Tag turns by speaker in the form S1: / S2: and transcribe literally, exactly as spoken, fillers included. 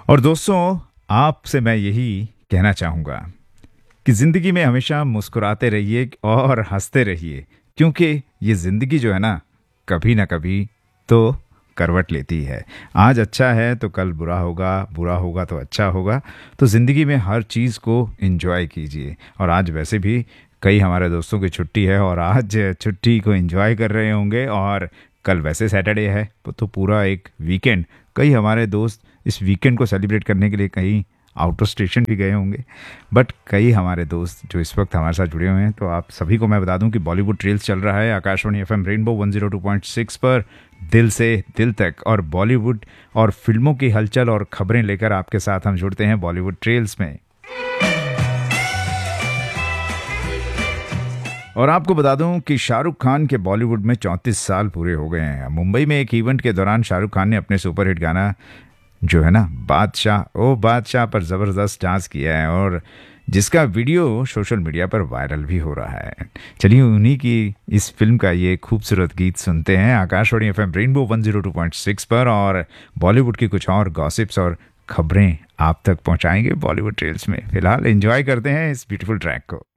S1: और दोस्तों, आपसे मैं यही कहना चाहूँगा कि ज़िंदगी में हमेशा मुस्कुराते रहिए और हंसते रहिए, क्योंकि ये ज़िंदगी जो है ना, कभी ना कभी तो करवट लेती है। आज अच्छा है तो कल बुरा होगा, बुरा होगा तो अच्छा होगा। तो ज़िंदगी में हर चीज़ को एंजॉय कीजिए। और आज वैसे भी कई हमारे दोस्तों की छुट्टी है और आज छुट्टी को एंजॉय कर रहे होंगे, और कल वैसे सैटरडे है तो पूरा एक वीकेंड। कई हमारे दोस्त इस वीकेंड को सेलिब्रेट करने के लिए कहीं आउट ऑफ स्टेशन भी गए होंगे। बट कई हमारे दोस्त जो इस वक्त हमारे साथ जुड़े हुए हैं, तो आप सभी को मैं बता दूं कि बॉलीवुड ट्रेल्स चल रहा है Akashvani FM rainbow one zero two point six पर, दिल से दिल तक। और बॉलीवुड और फिल्मों की हलचल और खबरें लेकर आपके साथ हम जुड़ते हैं बॉलीवुड ट्रेल्स में। और आपको बता दूं कि शाहरुख खान के बॉलीवुड में चौंतीस साल पूरे हो गए हैं। मुंबई में एक इवेंट के दौरान शाहरुख खान ने अपने सुपरहिट गाना जो है ना बादशाह ओ बादशाह पर ज़बरदस्त डांस किया है, और जिसका वीडियो सोशल मीडिया पर वायरल भी हो रहा है। चलिए उन्हीं की इस फिल्म का ये खूबसूरत गीत सुनते हैं Akashvani FM rainbow one zero two point six पर, और बॉलीवुड की कुछ और गॉसिप्स और खबरें आप तक पहुंचाएंगे बॉलीवुड ट्रेल्स में। फिलहाल एंजॉय करते हैं इस ब्यूटीफुल ट्रैक को।